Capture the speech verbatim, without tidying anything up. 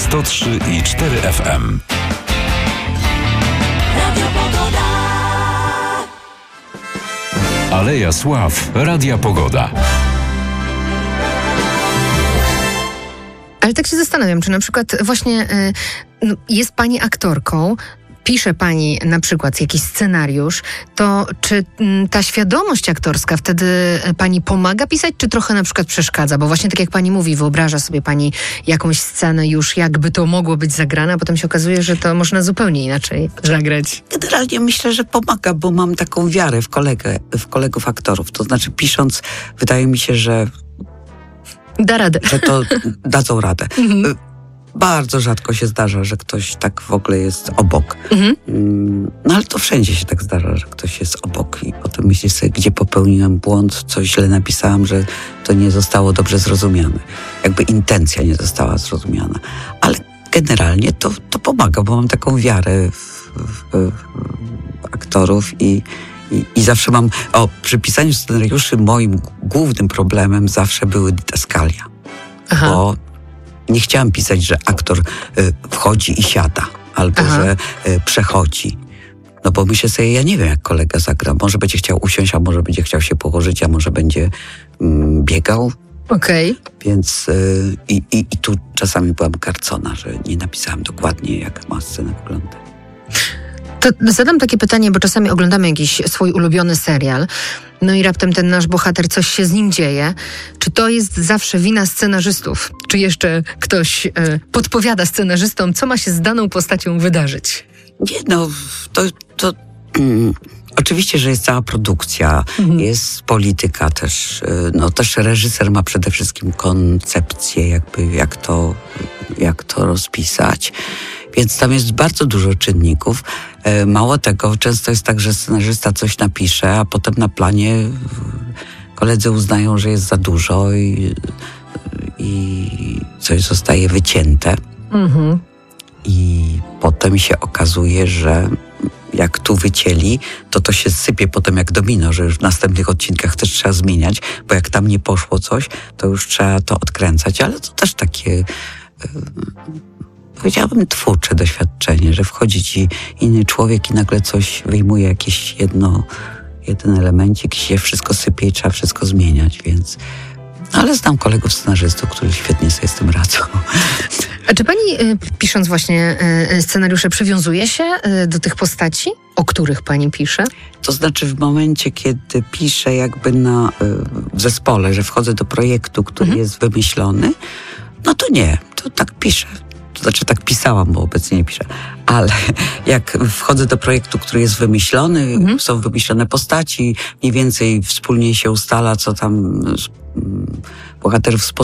sto trzy i cztery F M. Aleja Sław, Radia Pogoda. Ale tak się zastanawiam, czy na przykład właśnie y, no, jest pani aktorką, pisze pani na przykład jakiś scenariusz, to czy y, ta świadomość aktorska wtedy pani pomaga pisać, czy trochę na przykład przeszkadza? Bo właśnie tak jak pani mówi, wyobraża sobie pani jakąś scenę już, jakby to mogło być zagrane, a potem się okazuje, że to można zupełnie inaczej zagrać. Generalnie myślę, że pomaga, bo mam taką wiarę w, kolegę, w kolegów aktorów. To znaczy pisząc, wydaje mi się, że Da radę. że to dadzą radę. Mhm. Bardzo rzadko się zdarza, że ktoś tak w ogóle jest obok. Mhm. No ale to wszędzie się tak zdarza, że ktoś jest obok i potem myślisz sobie, gdzie popełniłem błąd, co źle napisałam, że to nie zostało dobrze zrozumiane. Jakby intencja nie została zrozumiana. Ale generalnie to, to pomaga, bo mam taką wiarę w, w, w aktorów i I, I zawsze mam, o, przy pisaniu scenariuszy moim głównym problemem zawsze były didaskalia. Aha. Bo nie chciałam pisać, że aktor y, wchodzi i siada, albo Aha. że y, przechodzi. No bo myślę sobie, ja nie wiem, jak kolega zagra. Może będzie chciał usiąść, a może będzie chciał się położyć, a może będzie mm, biegał. Okej. Okay. Więc y, i, i, i tu czasami byłam karcona, że nie napisałam dokładnie, jak ma scena wyglądać. To zadam takie pytanie, bo czasami oglądamy jakiś swój ulubiony serial, no i raptem ten nasz bohater, coś się z nim dzieje. Czy to jest zawsze wina scenarzystów? Czy jeszcze ktoś e, podpowiada scenarzystom, co ma się z daną postacią wydarzyć? Nie, no, to... to mm, oczywiście, że jest cała produkcja, mhm. jest polityka też. No też reżyser ma przede wszystkim koncepcję, jakby jak to, jak to rozpisać. Więc tam jest bardzo dużo czynników. Mało tego, często jest tak, że scenarzysta coś napisze, a potem na planie koledzy uznają, że jest za dużo i, i coś zostaje wycięte. Mhm. I potem się okazuje, że jak tu wycięli, to to się sypie potem jak domino, że już w następnych odcinkach też trzeba zmieniać, bo jak tam nie poszło coś, to już trzeba to odkręcać. Ale to też takie... Powiedziałabym twórcze doświadczenie, że wchodzi ci inny człowiek i nagle coś wyjmuje, jakieś jedno, jeden elemencik i się wszystko sypie i trzeba wszystko zmieniać, więc... Ale znam kolegów scenarzystów, którzy świetnie sobie z tym radzą. A czy pani, pisząc właśnie scenariusze, przywiązuje się do tych postaci, o których pani pisze? To znaczy w momencie, kiedy piszę jakby na, w zespole, że wchodzę do projektu, który mhm. jest wymyślony, no to nie, to tak piszę. To znaczy tak pisałam, bo obecnie nie piszę. Ale jak wchodzę do projektu, który jest wymyślony, mhm. są wymyślone postaci, mniej więcej wspólnie się ustala, co tam bohaterów spotyka,